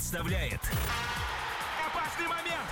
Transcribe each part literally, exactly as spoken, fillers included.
представляет опасный момент.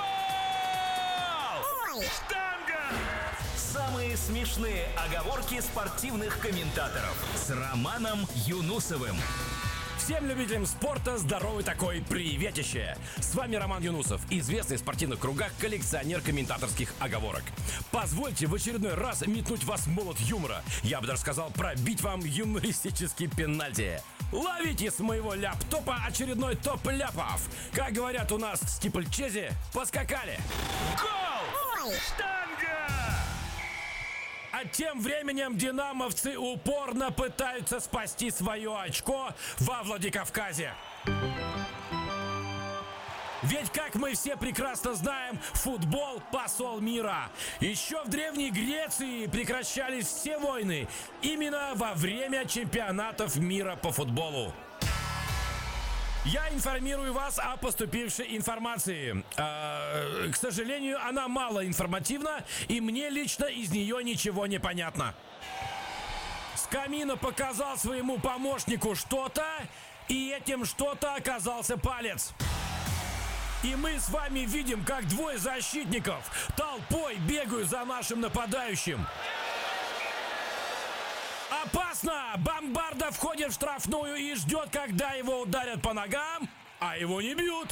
Гол! Штанга! Самые смешные оговорки спортивных комментаторов с Романом Юнусовым. Всем любителям спорта здоровый такой приветище! С вами Роман Юнусов, известный в спортивных кругах коллекционер комментаторских оговорок. Позвольте в очередной раз метнуть в вас молот юмора. Я бы даже сказал, пробить вам юмористический пенальти. Ловите с моего ляп-топа очередной топ ляпов. Как говорят у нас в Стипльчезе, поскакали. Гол! Штанга! А тем временем динамовцы упорно пытаются спасти свое очко во Владикавказе. Ведь, как мы все прекрасно знаем, футбол – посол мира. Еще в Древней Греции прекращались все войны именно во время чемпионатов мира по футболу. Я информирую вас о поступившей информации. Э, к сожалению, она мало информативна, и мне лично из нее ничего не понятно. Скамина показал своему помощнику что-то, и этим что-то оказался палец. И мы с вами видим, как двое защитников толпой бегают за нашим нападающим. Опасно! Бомбарда входит в штрафную и ждет, когда его ударят по ногам, а его не бьют.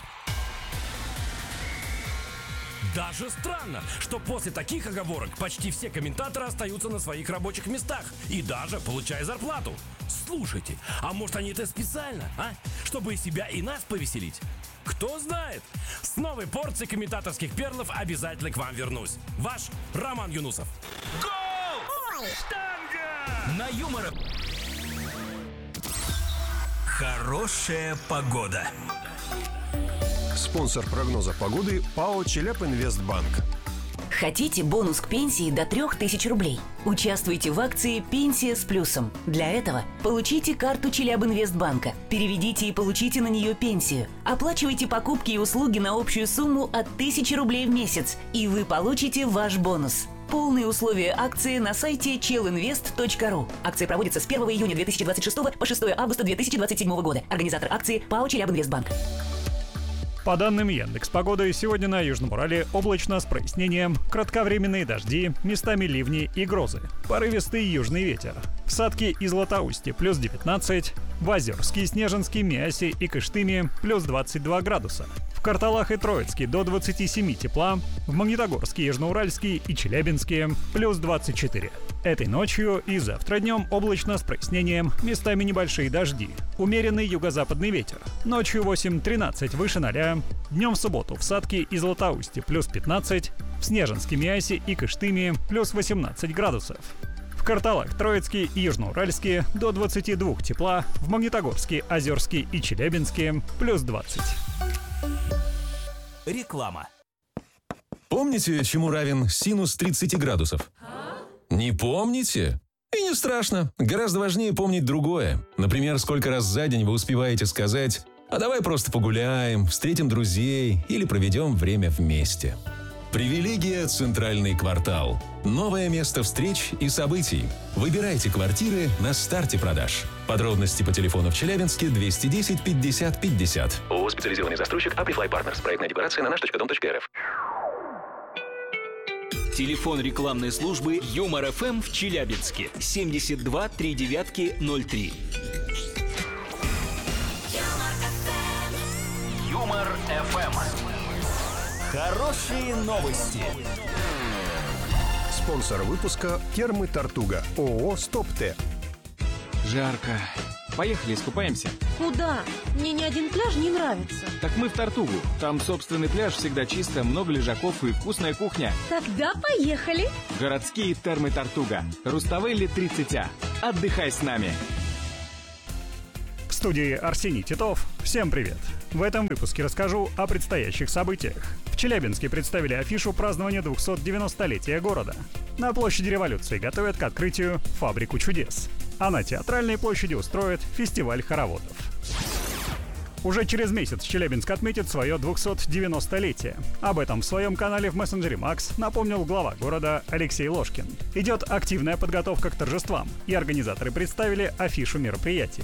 Даже странно, что после таких оговорок почти все комментаторы остаются на своих рабочих местах и даже получая зарплату. Слушайте, а может они это специально, а? Чтобы и себя, и нас повеселить? Кто знает? С новой порцией комментаторских перлов обязательно к вам вернусь. Ваш Роман Юнусов. Гол! Штанга! На Юмор эф эм. Хорошая погода. Спонсор прогноза погоды ПАО «Челябинвестбанк». Хотите бонус к пенсии до трех тысяч рублей? Участвуйте в акции «Пенсия с плюсом». Для этого получите карту Челябинвестбанка, переведите и получите на нее пенсию. Оплачивайте покупки и услуги на общую сумму от тысячи рублей в месяц, и вы получите ваш бонус. Полные условия акции на сайте челинвест точка ру. Акция проводится с первого июня две тысячи двадцать шестого по шестого августа две тысячи двадцать седьмого года. Организатор акции ПАО «Челябинвестбанк». По данным Яндекс.Погоды, сегодня на Южном Урале облачно с прояснением, кратковременные дожди, местами ливни и грозы. Порывистый южный ветер. В Сатке и Златоусте плюс девятнадцать, в Озерске, Снежинске, Миасе и Кыштыме плюс двадцать два градуса. В Карталах и Троицке до двадцати семи тепла, в Магнитогорске, Южноуральске и Челябинске плюс двадцать четыре. Этой ночью и завтра днем облачно с прояснением, местами небольшие дожди. Умеренный юго-западный ветер. Ночью восемь-тринадцать выше ноля. Днем в субботу в Сатке и Златоусте плюс пятнадцать, в Снежинске, Миасе и Кыштыме плюс восемнадцать градусов. В Карталах, Троицке и Южноуральске до двадцати двух тепла, в Магнитогорске, Озерске и Челябинске плюс двадцать. Реклама. Помните, чему равен синус тридцати градусов? Не помните? И не страшно. Гораздо важнее помнить другое. Например, сколько раз за день вы успеваете сказать: «А давай просто погуляем, встретим друзей или проведем время вместе». Привилегия «Центральный квартал». Новое место встреч и событий. Выбирайте квартиры на старте продаж. Подробности по телефону в Челябинске двести десять пятьдесят пятьдесят. ООО «Специализированный застройщик Amplify Partners». Проектная декларация на наш точка дом точка эр эф. Телефон рекламной службы Юмор эф эм в Челябинске. семьдесят два три девятки ноль три. Юмор эф эм. Хорошие новости. Спонсор выпуска «Термы Тартуга». ООО «Стоп-Т». Жарко. Поехали, искупаемся. Куда? Мне ни один пляж не нравится. Так мы в Тартугу. Там собственный пляж, всегда чисто, много лежаков и вкусная кухня. Тогда поехали. Городские термы Тартуга. Руставели тридцать А. Отдыхай с нами. В студии Арсений Титов. Всем привет! В этом выпуске расскажу о предстоящих событиях. В Челябинске представили афишу празднования двухсот девяностолетия города. На площади Революции готовят к открытию «Фабрику чудес». А на Театральной площади устроят фестиваль хороводов. Уже через месяц Челябинск отметит свое двухсот девяностолетие. Об этом в своем канале в мессенджере Макс напомнил глава города Алексей Ложкин. Идет активная подготовка к торжествам, и организаторы представили афишу мероприятия.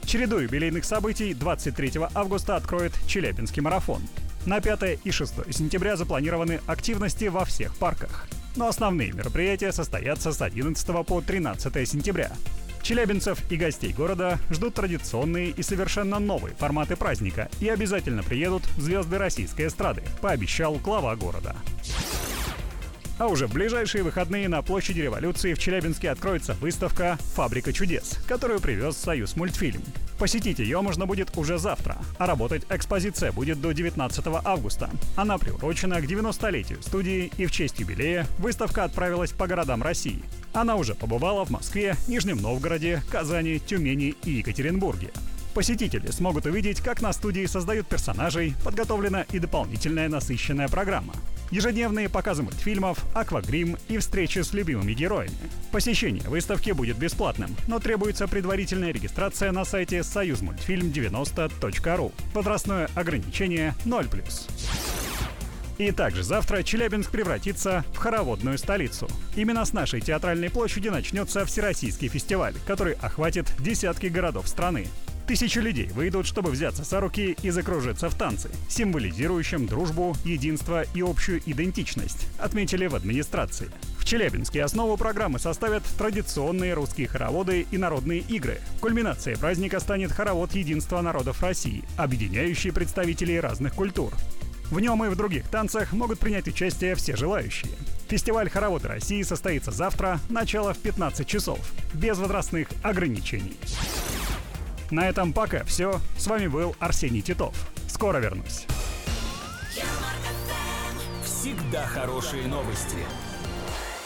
Череду юбилейных событий двадцать третьего августа откроет Челябинский марафон. На пятое и шестое сентября запланированы активности во всех парках. Но основные мероприятия состоятся с одиннадцатого по тринадцатое сентября. Челябинцев и гостей города ждут традиционные и совершенно новые форматы праздника, и обязательно приедут звезды российской эстрады, пообещал глава города. А уже в ближайшие выходные на площади Революции в Челябинске откроется выставка «Фабрика чудес», которую привез Союзмультфильм. Посетить ее можно будет уже завтра, а работать экспозиция будет до девятнадцатого августа. Она приурочена к девяностолетию студии, и в честь юбилея выставка отправилась по городам России. Она уже побывала в Москве, Нижнем Новгороде, Казани, Тюмени и Екатеринбурге. Посетители смогут увидеть, как на студии создают персонажей, подготовлена и дополнительная насыщенная программа. Ежедневные показы мультфильмов, аквагрим и встречи с любимыми героями. Посещение выставки будет бесплатным, но требуется предварительная регистрация на сайте союзмультфильм девяносто точка ру. Возрастное ограничение ноль плюс. И также завтра Челябинск превратится в хороводную столицу. Именно с нашей театральной площади начнется Всероссийский фестиваль, который охватит десятки городов страны. Тысячи людей выйдут, чтобы взяться за руки и закружиться в танце, символизирующем дружбу, единство и общую идентичность, отметили в администрации. В Челябинске основу программы составят традиционные русские хороводы и народные игры. Кульминацией праздника станет хоровод единства народов России, объединяющий представителей разных культур. В нем и в других танцах могут принять участие все желающие. Фестиваль хоровода России состоится завтра, начало в пятнадцать часов, без возрастных ограничений. На этом пока все. С вами был Арсений Титов. Скоро вернусь. Всегда хорошие новости.